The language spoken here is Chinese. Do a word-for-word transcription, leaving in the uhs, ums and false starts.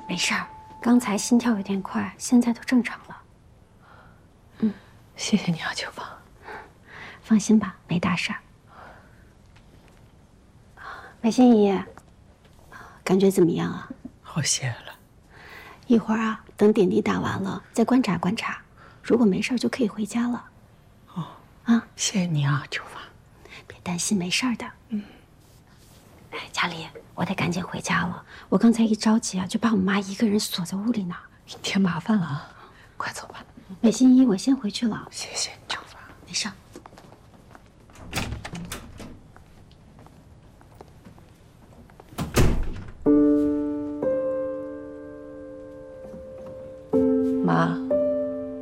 没事儿，刚才心跳有点快，现在都正常了。嗯， 谢谢你啊，秋芳。 放心吧，没大事儿。北心姨，感觉怎么样啊？ 好些了。 一会儿啊，等点滴打完了，再观察观察，如果没事儿就可以回家了。 哦， 啊， 谢谢你啊，秋芳。 别担心，没事儿的。 嗯。 哎，佳丽，我得赶紧回家了。我刚才一着急啊，就把我妈一个人锁在屋里呢， 添麻烦了啊。快走吧。 北心姨，我先回去了。 谢谢你，秋芳。 没事儿。